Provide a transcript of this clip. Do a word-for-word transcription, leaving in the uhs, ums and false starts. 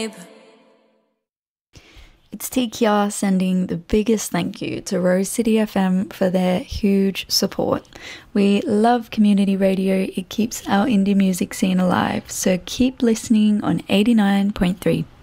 It's Tikia sending the biggest thank you to Rose City F M for their huge support. We love community radio. It keeps our indie music scene alive. So keep listening on eighty-nine point three.